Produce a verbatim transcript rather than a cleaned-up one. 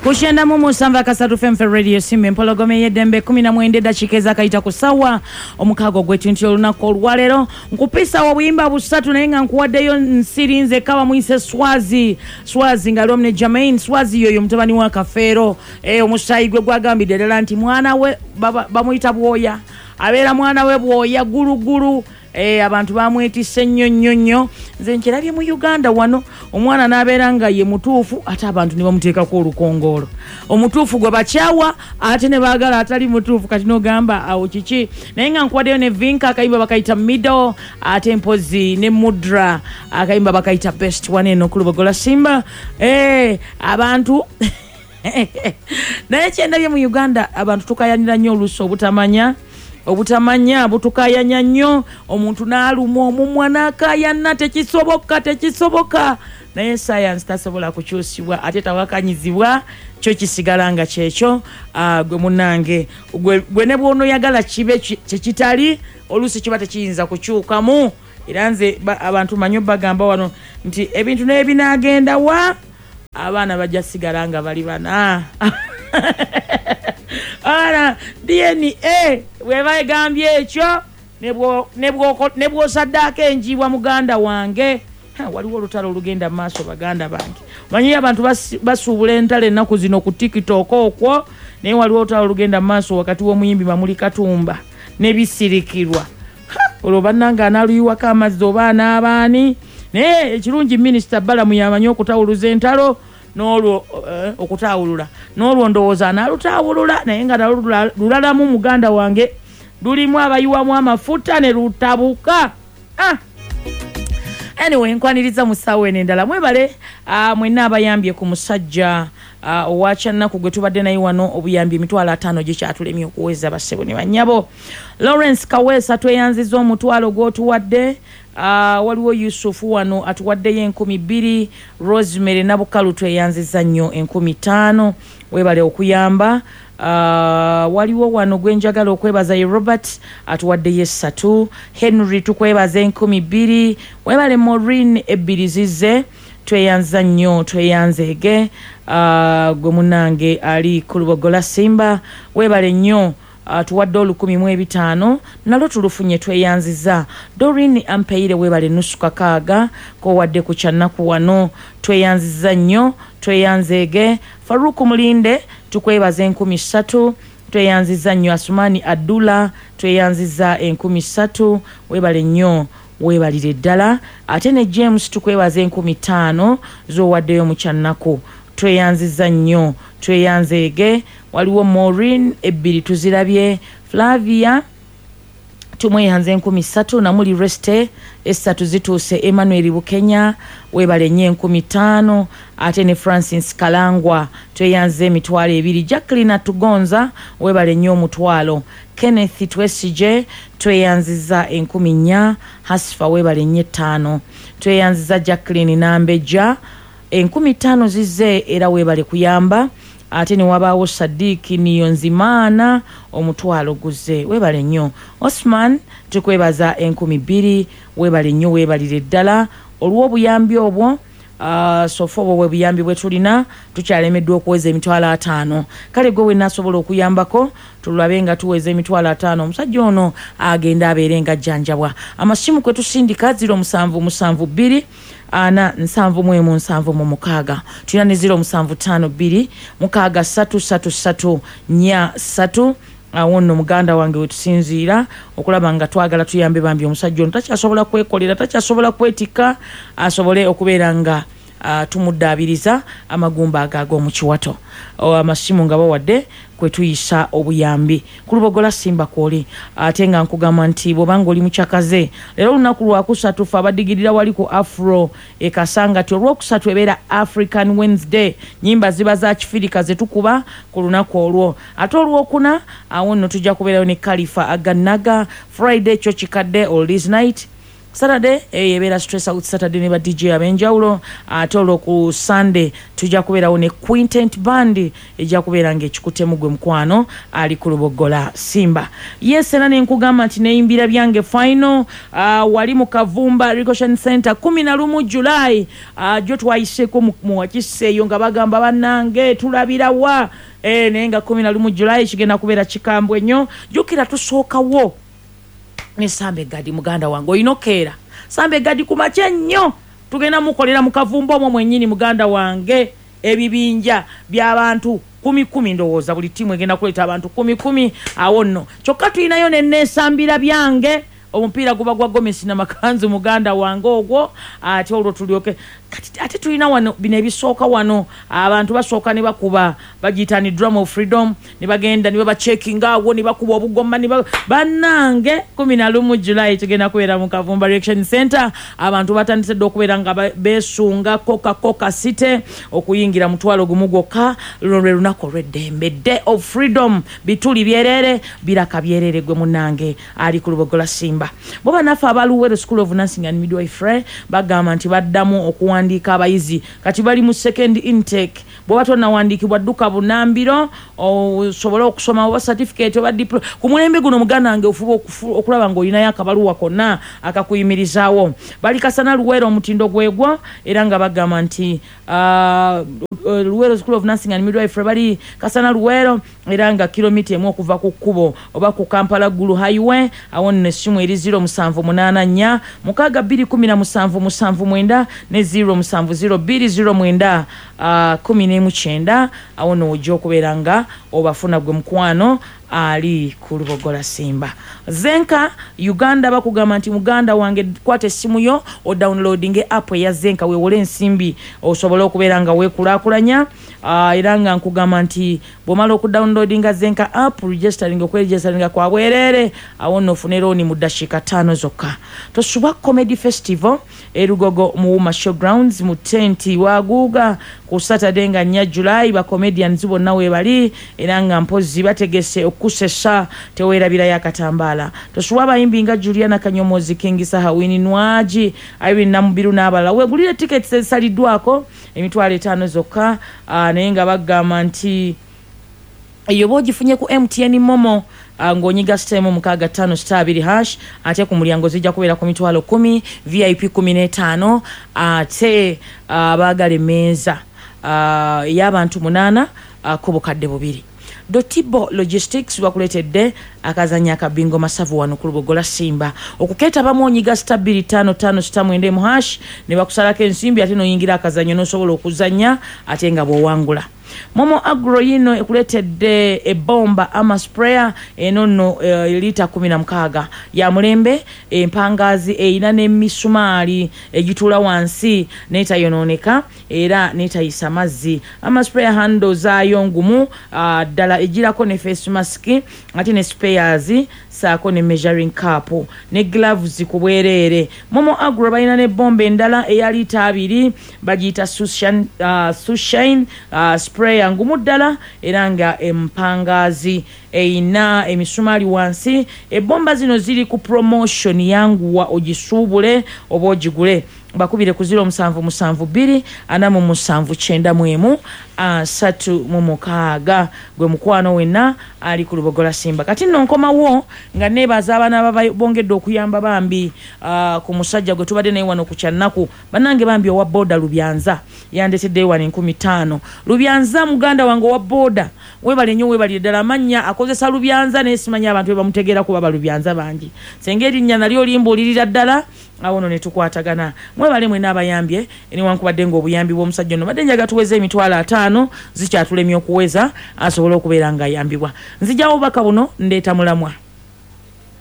Kushenda mumu samba kasatu F M Radio Simbe mpologome yedembe kumi na mwenda dakika kaita kusawa omukago gwetu ntyo lunako olwalero nkupisa obuyimba busatu naye nga nkuwaddeyo nsirinze kawa muise Swazi Swazi ngalo mne Jermaine Swazi yoyo mutabani wa Kafero eh omusayi gwe gwagambide ddala nti mwana we bamuyita bwoya abeera mwana we bwoya gulu gulu eh abantu bamwetise nnyo nnyo nnyo nze nkirabye mu Uganda wano omwana nabeera nga ye mutuufu ate abantu ne bamuteekako olukongolo omutuufu gwe bakyawa ate ne baagala atali mutuufu kati nogamba awo kiki naye nga nkwaddeyo ne Vinka akayimba bakayita middle ate mpozi ne Mudra akayimba bakayita best one eno kulubogola Simba eh abantu naye kyendabye mu Uganda abantu tukayanira nnyo oluso obutamanya obutamanya butukayanya nnyo omuntu naaluma omumwa nakayana tekisoboka tekisoboka naye science tasobola kukyusibwa ate tawakanyizibwa kyo kisigala nga kyekyo gwe munange gwe ne bwono yagala kibe kyekitali olusi kiba tekiyinza kukyukamu era nze abantu manyo bagamba wano nti ebintu nebinagenda wa abaana bajja sigala nga bali bana ana D N A weba egambye ekyo nebwo nebwo nebwo saddaka enjibwa muganda wange waliwo olutalo olugenda maaso baganda bange manyi abantu basuubula entale naku zino ku TikTok okwo naye waliwo olutalo olugenda maaso wakati w'omuyimbi Mamuli Katumba nebisirikirwa olwo bannanga analuyiwako amazzi oba n'abaani naye ekirungi minisita Balamu yamanyi okutawuluza entalo n'olwo uh, okutawulula n'olwo ndowooza nalutawulula naye nga lulalamu muganda wange lulimu abayiwamu amafuta ne lutabuka ah. Anyway nkwaniriza musawe n'endala mwebale uh, mwenna abayambye ku musajja uh, owacha nnaku gwe tubadde naye wano obuyambi emitwalo ataano gye kyatulemye okuweza bassebo ne bannyabo Lawrence Kawesa tweyanziza omutwalo gw'otuwadde Uh, waliwo Yusufu wano atuwaddeyo enkumi bbiri Rosemary Nabukalu tweyanziza nnyo enkumi ttaano webale okuyamba uh, waliwo wano gwenjagala okwebaza ye Robert atuwaddeyo essatu Henry tukwebaza enkumi bbiri webale Maureen ebbiri zize tweyanza nnyo tweyanzeege uh, gwe munange ali ku Lubogola Simba webale nnyo Uh, tuwadde olukumi mu ebitaano nalo tulufunye tweyanziza Doreen Ampeire webale nusu kakaaga ko wadde ku kyannaku wano tweyanziza nnyo tweyanzeege Faruku Mulinde tukwebaza enkumi ssatu tweyanziza nnyo Asumani Adula tweyanziza enkumi ssatu webale nnyo webalire ddala ate ne James tukwebaza enkumi ttaano z'owaddeyo mu kyannaku tweyanziza nnyo tweyanzeege waliwo Maureen ebbiri tuzirabye Flavia tumweyanze enkumi ssatu namuli Reste essatu zituuse Emmanuel Bukenya webale nnyo enkumi ttaano ate ne Francis Kalangwa tweyanze emitwalo ebiri Jacqueline Tugonza webale nnyo omutwalo Kenneth Twesije tweyanziza enkumi nnya Hasifa webale nnyo ettaano tweyanziza Jacqueline Nambeja enkumi ttaano zize era webale kuyamba ate ne wabaawo Sadiki Niyonzimana omutwalo guze webale nnyo Osman tukwebaza enkumi bbiri webale nnyo webalire ddala olw'obuyambi obwo Uh, sofo bwe buyambi bwe tulina tukyalemeddwa okuweza emitwalo ataano kale gwe wenasobola okuyambako tulabe nga tuweza emitwalo ataano omusajja ono agenda abeere nga jjanjabwa amasimu kwe tusindika ziro musanvu musanvu bbiri ana nsanvu mu emu nsanvu mu mukaaga tulina ne ziro musanvu ttaano bbiri mukaaga ssatu ssatu ssatu nnya ssatu awo nno muganda wange wetusinziira okulaba nga twagala tuyambe bambi omusajja ono takyasobola kwekolera takyasobola kwetika asobole okubeera nga uh, tumuddaabiriza amagumba agaago mu kiwato amasimu nga bawadde kwe tuyisa obuyambi ku Lubogola Simba kwoli ate nga nkugamba nti bw'obanga oli mukyakaze leero olunaku lwakusatu fe abadigirira wali ku Afro ekasanga ti olwokusatu ebeera African Wednesday nyimba ziba za kifirika zetukuba ku lunaku olwo ate olwokuna awo nno tujja kubeerayo ne Khalifa Aganaga Friday kyo kikadde Oldies Night Saturday eh yebera stress out Saturday ne ba D J abenjawulo ate olwo ku Sunday tujja kubeerawo ne Quintet Band ejja kubeera ng'ekikutemu gwe mukwano ali ku Lubogola Simba. Yes era ne nkugamba nti neyimbira byange final uh, wali mu Kavumba Recreation Center kumi na lumu July uh, jo twayiseko mu wakiseeyo nga bagamba bannange tulabira wa eh nenga kumi na lumu July kigenda kubeera kikambwe nnyo jukira tusookawo ne Sambe Gadi muganda wangu inokera Sambe Gadi kumache nnyo tugenda mukolera mu Kavumba omwo mwennyini muganda wange ebibinja by'abantu kumi kumi ndowooza buli timu egenda kuleta abantu kumi kumi awo nno kyokka tulinayo ne neesambira byange omupiira guba gwa Gomesi na Makanzu muganda wange ogwo ate olwo tulyoke kati ate tulina wano bino ebisooka wano abantu basooka ne bakuba bagiyita ni Drum of Freedom ne bagenda ne babachecking awo ne bakuba obugomba ne bannange kumi na lumu July tugenda kubeera mu Kavumba Recreation Center abantu batandise okubeera nga besunga koka koka city okuyingira mutwalo gumu gwokka luno lwe lunaku olw'eddembe Day of Freedom bituli byerere biraka byerere gwe munange ali ku Lubogola Simba boba nafa abaluwero School of Nursing and Midwifery bagamba nti baddamu okuwandiika abayizi kati bali mu second intake boba tonawandikibwa dduka bunambiro osobola okusoma oba certificate oba diploma ku mulembe guno muganda wange ofuba okulaba ng'olinayo akabaluwa konna akakuyimirizaawo bali Kasana Luwero omutindo gwegwo era nga bagamba nti uh, Luwero School of Nursing and Midwifery bali Kasana Luwero era nga kilomita emu okuva ku kkubo oba ku Kampala Gulu Highway awo nne essimu eri zero musanvu munaana nnya mukaaga bbiri kumi na musanvu musanvu mwenda ne zero musanvu zero bbiri zero mwenda uh, kumi n'emu kyenda awo nno ojja okubeera nga obafuna gwe mukwano ali ku Lubogola Simba. Zenka Uganda bakugamba nti muganda wange kwata essimu yo o downloading app ya Zenka weewole ensimbi osobola okubeera nga weekulaakulanya uh, era nga nkugamba nti bw'omala okudownloadinga Zenka app registering okweregisteringa kwa bwerere awo nno ofune looni mu ddakiika ttaano zokka. Tosuba Comedy Festival erugogo mu Wuma Showgrounds mu tenti waguuga ku Saturday nga nnya July ba comedians bonna weebali era nga mpozi bategese okusesa teweerabira yakatambala tosuwa abayimbi nga Juliana Kanyomozi Kingisa Hawini Nwaji Irene Namubiru n'abalala weegulire tickets ezisaliddwako emitwalo etaano zokka uh, naye nga bagamba nti eyo boogifunye ku M T N Momo uh, ng'onyiga sitemu mukaaga ttaano sita abiri hash ate ku mulyango zijja kubeera ku mitwalo kumi V I P kumi n'etaano ate abaagala uh, emmeeza uh, y'abantu munaana uh, ku bukadde bubiri. Dotibo Logistics bakuletedde akazanya akabingo masavu wano ku Lubogola Simba okuketa bamonyiga star bbiri ttaano ttaano sita mwenda mu hash ne bakusalako ensimbi ate noyingira akazanyo n'osobola okuzanya ate nga bw'owangula. Momo Agro yino ekuletedde ebomba ama sprayer eno no uh, lita kumi na mukaaga ya mulembe empangazi eina n'emisumaali egitula wansi n'etayononeka era n'etayisa mazzi ama sprayer handle zaayo ngumu uh, ddala egirako ne face mask ate ne spares saako ne measuring cup ne gloves ku bwereere. Momo Agro balina ne bomba endala eya lita abiri bagiyita Sushan uh, Sushine uh, sprayer ngumu ddala era nga empangazi eina emisumaali wansi. Ebomba zino ziri ku promotion yanguwa ogisuubule oba ogigule bakubire ku zero musanvu musanvu bbiri ana mu musanvu kyenda mu emu asatu mu mukaaga gwe mukwano wenna ali ku Lubogola Simba. Kati nno nkomawo nga neebaza abaana babongedde okuyamba bambi uh, ku musajja gwe tubadde naye wano ku kyannaku bannange bambi owa boda Lubyanza yandeteddeyo wano enkumi ttaano. Lubyanza muganda wange owa boda webale nnyo webalire ddala amannya akozesa Lubyanza naye simanya abantu be bamutegeera kuba ba Lubyanza bangi senga erinnya nalyo limbuulirira ddala awo no ne tukwatagana mwebale mwena abayambye eniwankubadde ng'obuyambi bw'omusajja ono badde njaga tuweze emitwalo ataano zikyatulemye okuweza asobola okubeera nga ayambibwa. Nzijawo obubaka buno ndeeta mulamwa.